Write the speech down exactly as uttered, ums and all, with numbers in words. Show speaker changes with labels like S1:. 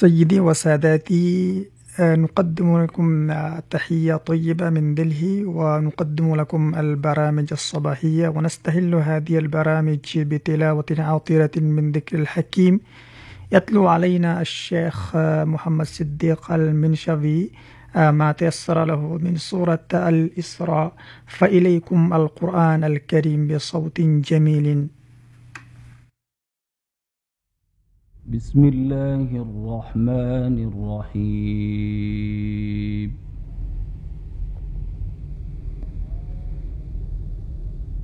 S1: سيدي وسادتي، آه، نقدم لكم آه، تحية طيبة من دلهي، ونقدم لكم البرامج الصباحية، ونستهل هذه البرامج بتلاوة عاطرة من ذكر الحكيم. يتلو علينا الشيخ آه، محمد صديق المنشوي آه، ما تيسر له من سورة الإسراء. فإليكم القرآن الكريم بصوت جميل.
S2: بسم الله الرحمن الرحيم.